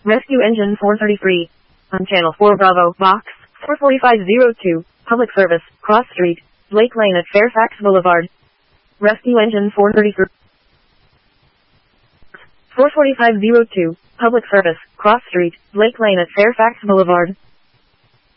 Rescue Engine 433. On Channel 4 Bravo, Box 44502. Public Service, Cross Street, Blake Lane at Fairfax Boulevard. Rescue Engine 433. 44502. Public Service, Cross Street, Blake Lane at Fairfax Boulevard.